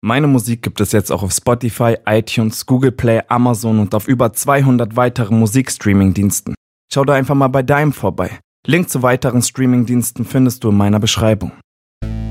Meine Musik gibt es jetzt auch auf Spotify, iTunes, Google Play, Amazon und auf über 200 weiteren Musikstreaming-Diensten. Schau da einfach mal bei Dime vorbei. Link zu weiteren Streaming-Diensten findest du in meiner Beschreibung.